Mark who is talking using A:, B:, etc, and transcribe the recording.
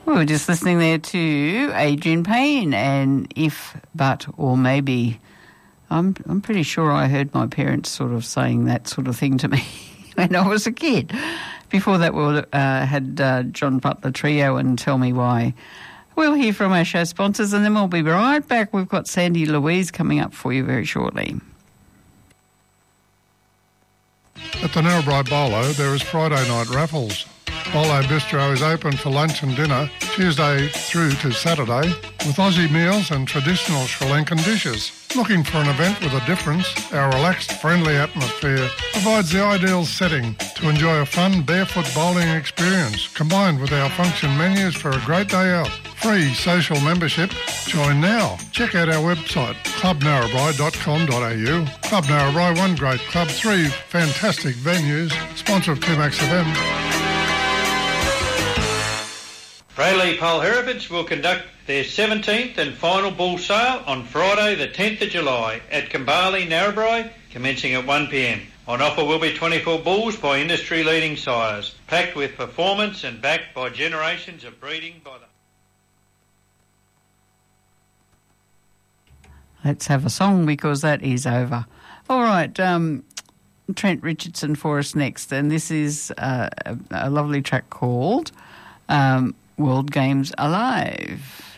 A: We were just listening there to Adrian Payne and If, But, or Maybe. I'm pretty sure I heard my parents sort of saying that sort of thing to me when I was a kid. Before that, we had John Butler Trio and Tell Me Why. We'll hear from our show sponsors and then we'll be right back. We've got Sandy Louise coming up for you very shortly.
B: At the Narrabri Bolo, there is Friday night raffles. Bolo Bistro is open for lunch and dinner Tuesday through to Saturday with Aussie meals and traditional Sri Lankan dishes. Looking for an event with a difference? Our relaxed, friendly atmosphere provides the ideal setting to enjoy a fun barefoot bowling experience combined with our function menus for a great day out. Free social membership. Join now. Check out our website, clubnarrabri.com.au. Club Narrabri, one great club, three fantastic venues. Sponsor of 2Max FM.
C: Rayleigh Pole Heritage will conduct their 17th and final bull sale on Friday the 10th of July at Kumbali, Narrabri, commencing at 1 p.m. On offer will be 24 bulls by industry-leading sires, packed with performance and backed by generations of breeding by the...
A: Let's have a song because that is over. All right, Trent Richardson for us next, and this is a lovely track called World Games Alive.